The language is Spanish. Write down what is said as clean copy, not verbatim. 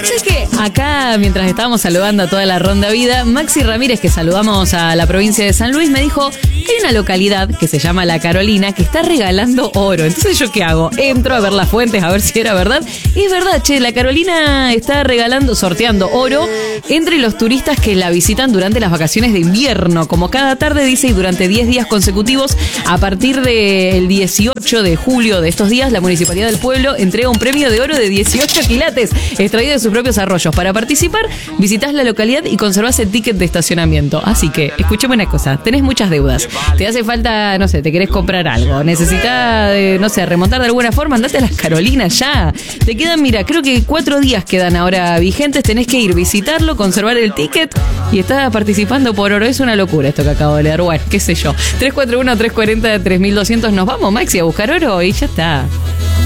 ¿Sabes qué? Acá, mientras estábamos saludando a toda la ronda vida, Maxi Ramírez, que saludamos a la provincia de San Luis, me dijo que hay una localidad que se llama La Carolina que está regalando oro. Entonces, ¿yo qué hago? Entro a ver las fuentes a ver si era verdad. Y es verdad, che, La Carolina está sorteando oro entre los turistas que la visitan durante las vacaciones de invierno. Como cada tarde, dice, y durante 10 días consecutivos, a partir del 18 de julio de estos días, la Municipalidad del Pueblo entrega un premio de oro de 18 quilates extraído de sus propios arroyos. Para participar, visitás la localidad y conservás el ticket de estacionamiento. Así que, escúchame una cosa, tenés muchas deudas. Te hace falta, no sé, te querés comprar algo. Necesitas, no sé, remontar de alguna forma, andate a Las Carolinas ya. Te quedan, mira, creo que 4 días quedan ahora vigentes. Tenés que ir, visitarlo, conservar el ticket y estás participando por oro. Es una locura esto que acabo de leer. Bueno, qué sé yo. 341-340-3200. Nos vamos, Maxi, a buscar oro y ya está.